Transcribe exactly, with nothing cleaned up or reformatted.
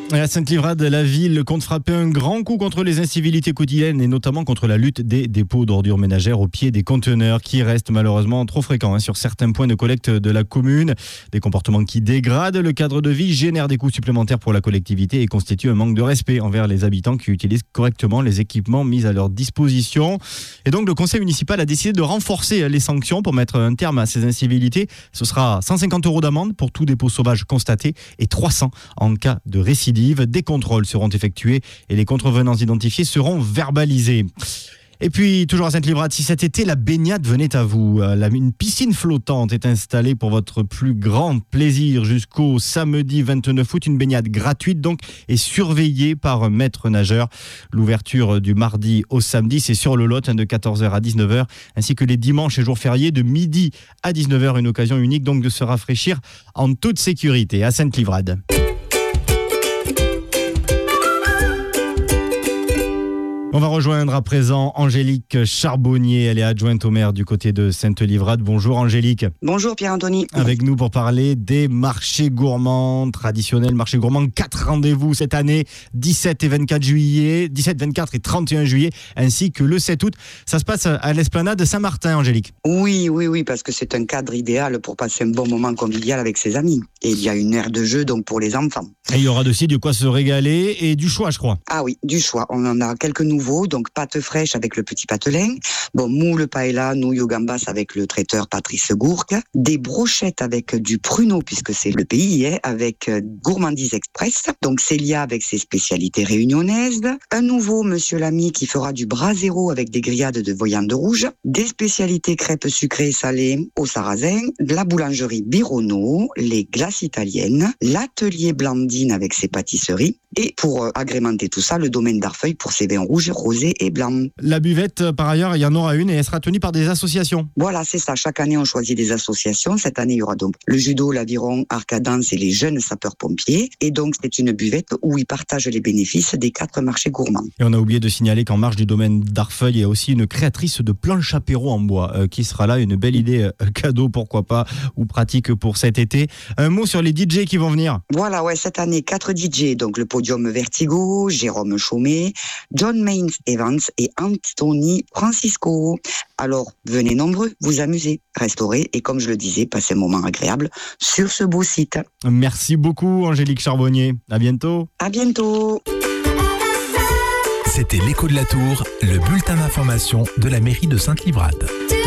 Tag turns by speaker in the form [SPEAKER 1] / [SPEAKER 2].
[SPEAKER 1] À Sainte-Livrade, la ville compte frapper un grand coup contre les incivilités quotidiennes et notamment contre la lutte des dépôts d'ordures ménagères au pied des conteneurs qui restent malheureusement trop fréquents hein, sur certains points de collecte de la commune. Des comportements qui dégradent le cadre de vie, génèrent des coûts supplémentaires pour la collectivité et constituent un manque de respect envers les habitants qui utilisent correctement les équipements mis à leur disposition. Et donc le conseil municipal a décidé de renforcer les sanctions pour mettre un terme à ces incivilités. Ce sera cent cinquante euros d'amende pour tout dépôt sauvage constaté et trois cents en cas de récidive. Des contrôles seront effectués et les contrevenants identifiés seront verbalisés. Et puis, toujours à Sainte-Livrade, si cet été la baignade venait à vous, une piscine flottante est installée pour votre plus grand plaisir jusqu'au samedi vingt-neuf août. Une baignade gratuite donc et surveillée par un maître nageur. L'ouverture du mardi au samedi, c'est sur le Lot de quatorze heures à dix-neuf heures, ainsi que les dimanches et jours fériés de midi à dix-neuf heures. Une occasion unique donc de se rafraîchir en toute sécurité à Sainte-Livrade. On va rejoindre à présent Angélique Charbonnier, elle est adjointe au maire du côté de Sainte-Livrade. Bonjour Angélique.
[SPEAKER 2] Bonjour Pierre-Anthony.
[SPEAKER 1] Avec nous pour parler des marchés gourmands, traditionnels marchés gourmands. Quatre rendez-vous cette année, dix-sept et vingt-quatre juillet, dix-sept, vingt-quatre et trente et un juillet, ainsi que le sept août. Ça se passe à l'esplanade de Saint-Martin, Angélique.
[SPEAKER 2] Oui, oui, oui, parce que c'est un cadre idéal pour passer un bon moment convivial avec ses amis. Et il y a une aire de jeu donc pour les enfants.
[SPEAKER 1] Et il y aura aussi de quoi se régaler et du choix, je crois.
[SPEAKER 2] Ah oui, du choix. On en a quelques nouveaux, donc pâtes fraîches avec le petit patelin, bon, moule paella, nouilles au gambas avec le traiteur Patrice Gourque, des brochettes avec du pruneau, puisque c'est le pays, hein, avec Gourmandise Express, donc Célia avec ses spécialités réunionnaises, un nouveau Monsieur Lamy qui fera du brasero avec des grillades de viande rouge, des spécialités crêpes sucrées et salées au sarrasin, de la boulangerie Birono, les glaces italiennes, l'atelier Blandine avec ses pâtisseries, et pour euh, agrémenter tout ça, le domaine d'Arfeuil pour ses vins rouges, rosés et blancs.
[SPEAKER 1] La buvette, par ailleurs, il y en aura une et elle sera tenue par des associations.
[SPEAKER 2] Voilà, c'est ça. Chaque année, on choisit des associations. Cette année, il y aura donc le judo, l'aviron, Arcadance et les jeunes sapeurs-pompiers. Et donc, c'est une buvette où ils partagent les bénéfices des quatre marchés gourmands.
[SPEAKER 1] Et on a oublié de signaler qu'en marge du domaine d'Arfeuil, il y a aussi une créatrice de planches apéro en bois euh, qui sera là. Une belle idée, euh, cadeau, pourquoi pas, ou pratique pour cet été. Un mot sur les D J qui vont venir.
[SPEAKER 2] Voilà, ouais, cette année, quatre D J. Donc, le podium Vertigo, Jérôme Chaumet, John Mains Evans et Anthony Francisco. Alors, venez nombreux, vous amuser, restaurer et comme je le disais, passer un moment agréable sur ce beau site.
[SPEAKER 1] Merci beaucoup Angélique Charbonnier. À bientôt.
[SPEAKER 2] À bientôt.
[SPEAKER 3] C'était l'Écho de la Tour, le bulletin d'information de la mairie de Sainte-Livrade.